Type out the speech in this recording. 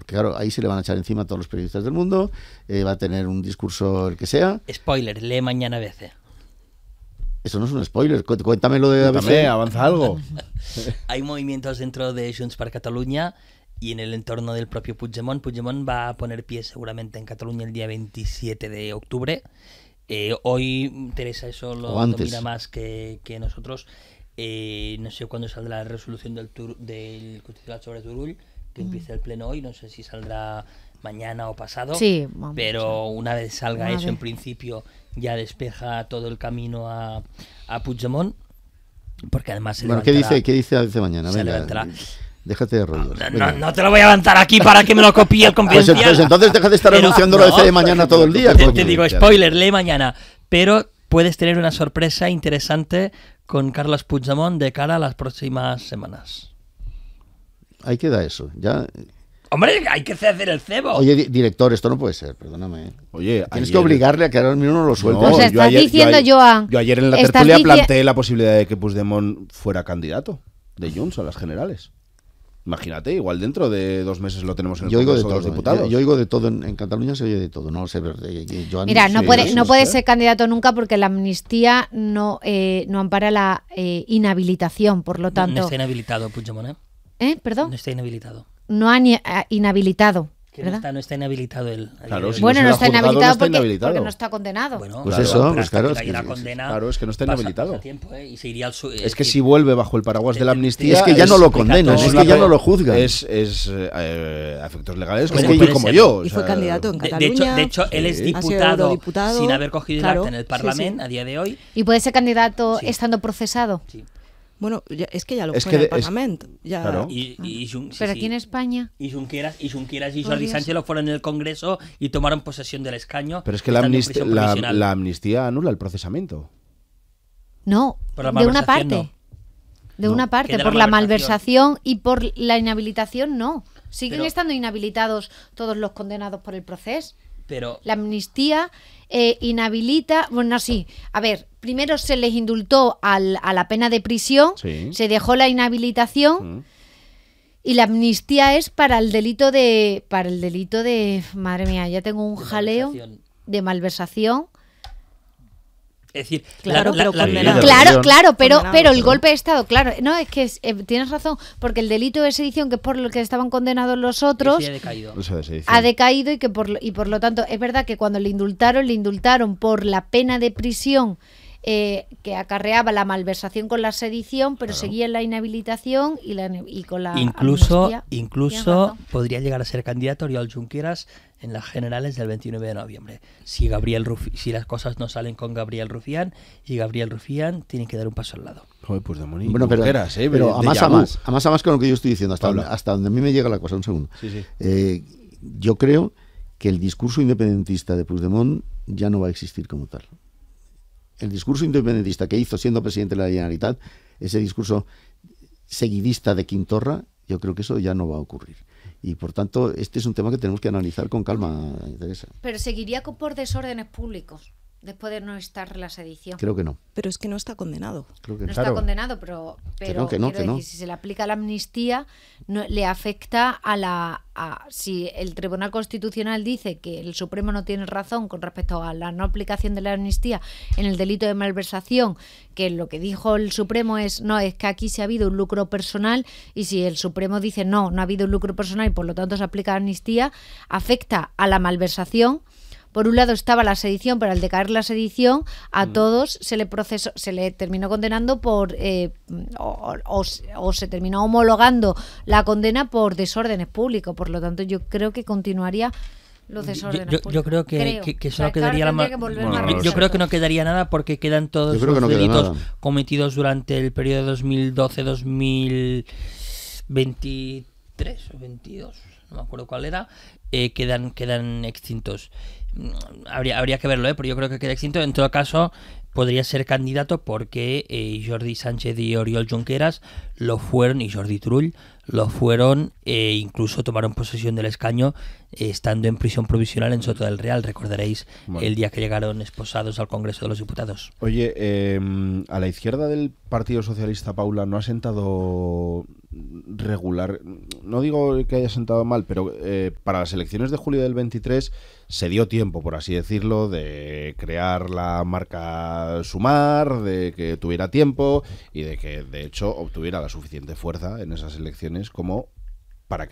porque claro, ahí se le van a echar encima a todos los periodistas del mundo, va a tener un discurso el que sea. Spoiler, lee mañana ABC. Eso no es un spoiler, cuéntamelo de ABC. Cuéntame, avanza algo. Hay movimientos dentro de Junts per Catalunya y en el entorno del propio Puigdemont. Puigdemont va a poner pie seguramente en Cataluña el día 27 de octubre. Hoy Teresa eso lo domina más que nosotros. No sé cuándo saldrá la resolución del Constitucional sobre Turull, que empieza el pleno hoy. No sé si saldrá mañana o pasado. Sí, pero una vez salga eso, en principio ya despeja todo el camino a Puigdemont. Porque además se levantará, ¿qué dice ABC mañana? Se levantará. Déjate de rollos. No te lo voy a levantar aquí para que me lo copie el Confidencial. Pues entonces déjate de estar anunciando lo de mañana todo el día. Te digo, spoiler, lee mañana. Pero puedes tener una sorpresa interesante con Carles Puigdemont de cara a las próximas semanas. Ahí queda eso. Ya... Hombre, hay que hacer el cebo. Oye, director, esto no puede ser, perdóname. Oye, tienes que obligarle a que ahora mismo no lo suelte. No, estás diciendo, Joan. Yo ayer en la tertulia planteé la posibilidad de que Puigdemont fuera candidato de Junts a las generales. Imagínate, igual dentro de 2 meses lo tenemos en el Congreso de los Diputados. Yo oigo de todo, en Cataluña se oye de todo. No sé, Joan, mira, no puede ser candidato nunca porque la amnistía no ampara la inhabilitación, por lo tanto... No está inhabilitado Puigdemont, ¿Perdón? No está inhabilitado. No ha inhabilitado. No está inhabilitado él. Claro, si bueno, no está inhabilitado porque no está condenado. Bueno, pues eso, pues claro. Claro, es que no está inhabilitado. Pasa tiempo, y se iría es que si vuelve bajo el paraguas de la amnistía... Es que ya no lo condenan, es que ya no lo juzgan. A efectos legales como yo. Y fue candidato en Cataluña. De hecho, él es diputado sin haber cogido el acta en el Parlamento a día de hoy. ¿Y puede ser candidato estando procesado? Sí. Bueno, es que ya lo fue en el Parlamento. Ya... Claro. Pero aquí en España... Y Junqueras y Jordi Sánchez lo fueron en el Congreso y tomaron posesión del escaño. Pero es que la amnistía anula el procesamiento. No, de una parte. De una parte, por la malversación y por la inhabilitación no. Siguen estando inhabilitados todos los condenados por el proceso. Pero la amnistía inhabilita, bueno, sí, a ver, primero se les indultó a la pena de prisión, se dejó la inhabilitación y la amnistía es para el delito de, madre mía, ya tengo un jaleo de malversación. Es decir, claro, pero el golpe de Estado, claro, no, es que tienes razón, porque el delito de sedición, que es por lo que estaban condenados los otros, ha decaído y por lo tanto es verdad que cuando le indultaron por la pena de prisión que acarreaba la malversación con la sedición, pero seguía en la inhabilitación y con la incluso podría llegar a ser candidato Oriol Junqueras en las generales del 29 de noviembre. Si las cosas no salen con Gabriel Rufián, y Gabriel Rufián tiene que dar un paso al lado. Joder, pues bueno, pero a más con lo que yo estoy diciendo, hasta donde a mí me llega la cosa, un segundo. Yo creo que el discurso independentista de Puigdemont ya no va a existir como tal. El discurso independentista que hizo siendo presidente de la Generalitat, ese discurso seguidista de Quim Torra, yo creo que eso ya no va a ocurrir. Y por tanto, este es un tema que tenemos que analizar con calma, Teresa. Pero seguiría por desórdenes públicos después de no estar la sedición. Creo que no. Pero es que no está condenado. Creo que no está condenado, pero decir, si se le aplica la amnistía, le afecta si el Tribunal Constitucional dice que el Supremo no tiene razón con respecto a la no aplicación de la amnistía en el delito de malversación, que lo que dijo el Supremo es que aquí se ha habido un lucro personal, y si el Supremo dice no ha habido un lucro personal y por lo tanto se aplica la amnistía, afecta a la malversación. Por un lado estaba la sedición, pero al decaer la sedición a todos se le terminó condenando por o se terminó homologando la condena por desórdenes públicos. Por lo tanto, yo creo que continuaría los desórdenes públicos. Yo creo que eso no quedaría yo creo que no quedaría nada, porque quedan todos los delitos cometidos durante el periodo 2012-2023 o 22, no me acuerdo cuál era, quedan extintos. Habría que verlo, pero yo creo que queda extinto. En todo caso, podría ser candidato porque Jordi Sánchez y Oriol Junqueras lo fueron, y Jordi Turull lo fueron e incluso tomaron posesión del escaño estando en prisión provisional en Soto del Real. Recordaréis el día que llegaron esposados al Congreso de los Diputados. Oye, a la izquierda del Partido Socialista, Paula, ¿no ha sentado regular? No digo que haya sentado mal, pero para las elecciones de julio del 23 se dio tiempo, por así decirlo, de crear la marca Sumar, de que tuviera tiempo y de que, de hecho, obtuviera la suficiente fuerza en esas elecciones como